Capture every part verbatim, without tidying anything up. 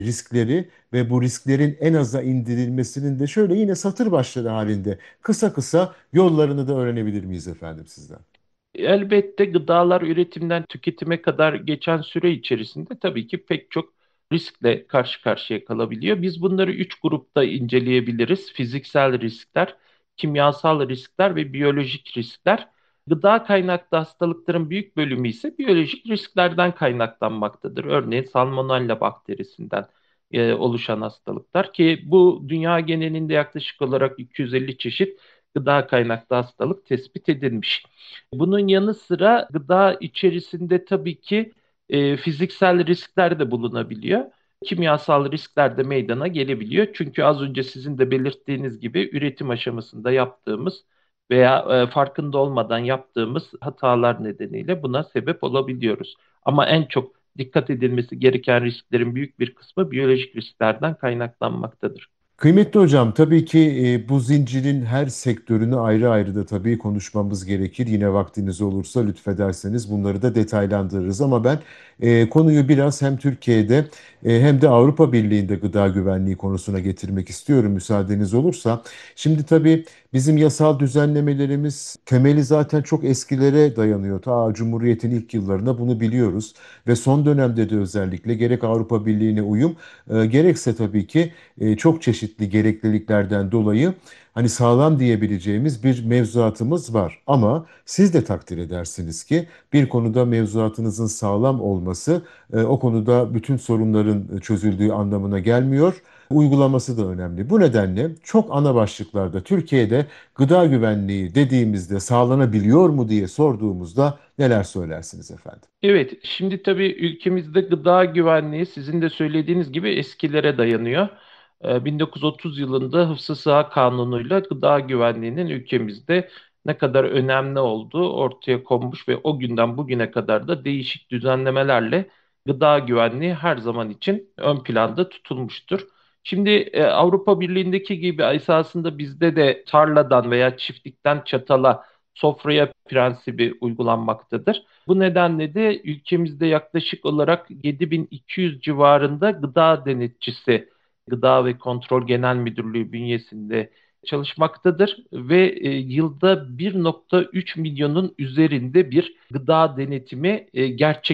riskleri ve bu risklerin en aza indirilmesinin de şöyle yine satır başları halinde kısa kısa yollarını da öğrenebilir miyiz efendim sizden? Elbette gıdalar üretimden tüketime kadar geçen süre içerisinde tabii ki pek çok riskle karşı karşıya kalabiliyor. Biz bunları üç grupta inceleyebiliriz. Fiziksel riskler, kimyasal riskler ve biyolojik riskler. Gıda kaynaklı hastalıkların büyük bölümü ise biyolojik risklerden kaynaklanmaktadır. Örneğin Salmonella bakterisinden e, oluşan hastalıklar ki bu dünya genelinde yaklaşık olarak iki yüz elli çeşit gıda kaynaklı hastalık tespit edilmiş. Bunun yanı sıra gıda içerisinde tabii ki e, fiziksel riskler de bulunabiliyor. Kimyasal riskler de meydana gelebiliyor. Çünkü az önce sizin de belirttiğiniz gibi üretim aşamasında yaptığımız veya e, farkında olmadan yaptığımız hatalar nedeniyle buna sebep olabiliyoruz. Ama en çok dikkat edilmesi gereken risklerin büyük bir kısmı biyolojik risklerden kaynaklanmaktadır. Kıymetli hocam, tabii ki e, bu zincirin her sektörünü ayrı ayrı da tabii konuşmamız gerekir. Yine vaktiniz olursa lütfederseniz bunları da detaylandırırız. Ama ben e, konuyu biraz hem Türkiye'de e, hem de Avrupa Birliği'nde gıda güvenliği konusuna getirmek istiyorum müsaadeniz olursa. Şimdi tabii bizim yasal düzenlemelerimiz temeli zaten çok eskilere dayanıyor. Ta Cumhuriyet'in ilk yıllarında bunu biliyoruz. Ve son dönemde de özellikle gerek Avrupa Birliği'ne uyum e, gerekse tabii ki e, çok çeşitli gerekliliklerden dolayı hani sağlam diyebileceğimiz bir mevzuatımız var. Ama siz de takdir edersiniz ki bir konuda mevzuatınızın sağlam olması e, o konuda bütün sorunların çözüldüğü anlamına gelmiyor. Uygulaması da önemli. Bu nedenle çok ana başlıklarda Türkiye'de gıda güvenliği dediğimizde sağlanabiliyor mu diye sorduğumuzda neler söylersiniz efendim? Evet, şimdi tabii ülkemizde gıda güvenliği sizin de söylediğiniz gibi eskilere dayanıyor. Ee, bin dokuz yüz otuz yılında Hıfzı Sıha Kanunu'yla gıda güvenliğinin ülkemizde ne kadar önemli olduğu ortaya konmuş ve o günden bugüne kadar da değişik düzenlemelerle gıda güvenliği her zaman için ön planda tutulmuştur. Şimdi e, Avrupa Birliği'ndeki gibi esasında bizde de tarladan veya çiftlikten çatala sofraya prensibi uygulanmaktadır. Bu nedenle de ülkemizde yaklaşık olarak yedi bin iki yüz civarında gıda denetçisi, Gıda ve Kontrol Genel Müdürlüğü bünyesinde çalışmaktadır ve e, yılda bir nokta üç milyonun üzerinde bir gıda denetimi e,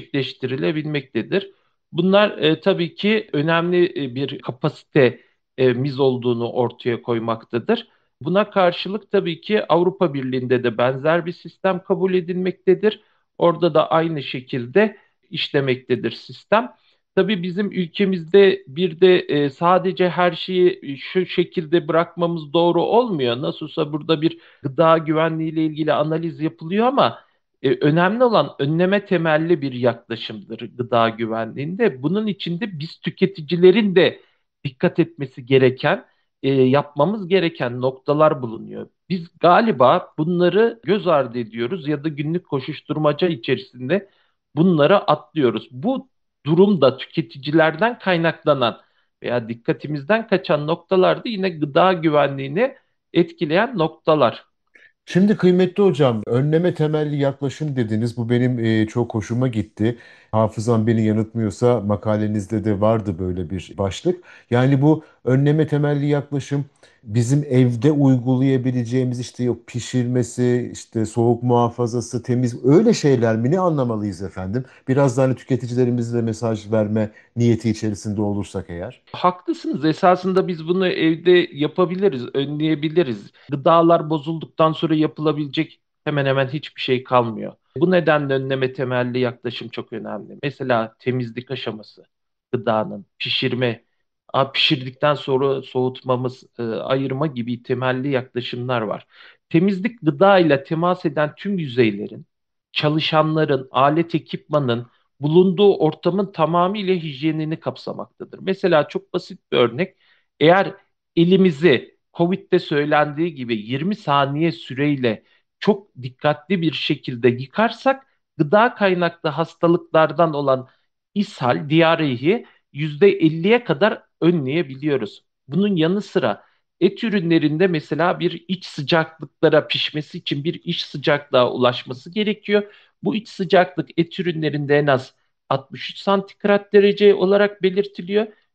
gerçekleştirilebilmektedir. Bunlar e, tabii ki önemli e, bir kapasitemiz olduğunu ortaya koymaktadır. Buna karşılık tabii ki Avrupa Birliği'nde de benzer bir sistem kabul edilmektedir. Orada da aynı şekilde işlemektedir sistem. Tabii bizim ülkemizde bir de e, sadece her şeyi şu şekilde bırakmamız doğru olmuyor. Nasılsa burada bir gıda güvenliği ile ilgili analiz yapılıyor ama e, önemli olan önleme temelli bir yaklaşımdır gıda güvenliğinde. Bunun içinde biz tüketicilerin de dikkat etmesi gereken, e, yapmamız gereken noktalar bulunuyor. Biz galiba bunları göz ardı ediyoruz ya da günlük koşuşturmaca içerisinde bunları atlıyoruz. Bu durumda tüketicilerden kaynaklanan veya dikkatimizden kaçan noktalar da yine gıda güvenliğini etkileyen noktalar. Şimdi kıymetli hocam, önleme temelli yaklaşım dediniz. Bu benim e, çok hoşuma gitti. Hafızam beni yanıltmıyorsa makalenizde de vardı böyle bir başlık. Yani bu önleme temelli yaklaşım bizim evde uygulayabileceğimiz işte yok pişirmesi, işte soğuk muhafazası, temiz öyle şeyler mi? Ne anlamalıyız efendim? Biraz da hani tüketicilerimize mesaj verme niyeti içerisinde olursak eğer. Haklısınız. Esasında biz bunu evde yapabiliriz, önleyebiliriz. Gıdalar bozulduktan sonra yapılabilecek hemen hemen hiçbir şey kalmıyor. Bu nedenle önleme temelli yaklaşım çok önemli. Mesela temizlik aşaması, gıdanın, pişirme, a, pişirdikten sonra soğutmamız, e, ayırma gibi temelli yaklaşımlar var. Temizlik gıda ile temas eden tüm yüzeylerin, çalışanların, alet ekipmanın, bulunduğu ortamın tamamıyla hijyenini kapsamaktadır. Mesela çok basit bir örnek. Eğer elimizi Covid'de söylendiği gibi yirmi saniye süreyle çok dikkatli bir şekilde yıkarsak gıda kaynaklı hastalıklardan olan ishal, diyariyi yüzde elliye kadar önleyebiliyoruz. Bunun yanı sıra et ürünlerinde mesela bir iç sıcaklıklara pişmesi için bir iç sıcaklığa ulaşması gerekiyor. Bu iç sıcaklık et ürünlerinde en az altmış üç santigrat derece olarak belirtiliyor